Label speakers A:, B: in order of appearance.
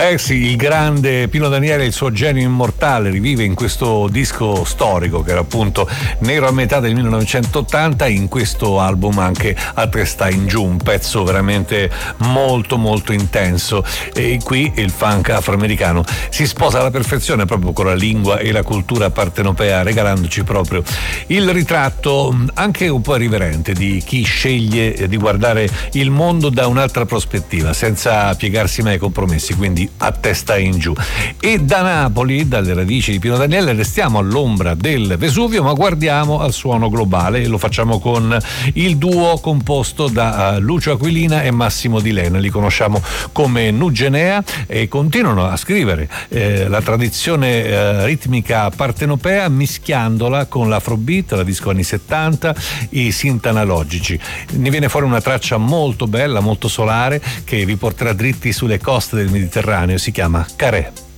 A: Sì, il grande Pino Daniele, il suo genio immortale, rivive in questo disco storico che era appunto Nero a metà del 1980, in questo album anche A testa in giù, un pezzo veramente molto molto intenso, e qui il funk afroamericano si sposa alla perfezione proprio con la lingua e la cultura partenopea, regalandoci proprio il ritratto anche un po' irriverente di chi sceglie di guardare il mondo da un'altra prospettiva senza piegarsi mai ai compromessi, quindi a testa in giù. E da Napoli, dalle radici di Pino Daniele, restiamo all'ombra del Vesuvio ma guardiamo al suono globale, e lo facciamo con il duo composto da Lucio Aquilina e Massimo Di Lena. Li conosciamo come Nugenea e continuano a scrivere la tradizione ritmica partenopea mischiandola con l'afrobeat, la disco anni 70, i synth analogici. Ne viene fuori una traccia molto bella, molto solare, che vi porterà dritti sulle coste del Mediterraneo. Si chiama Carè.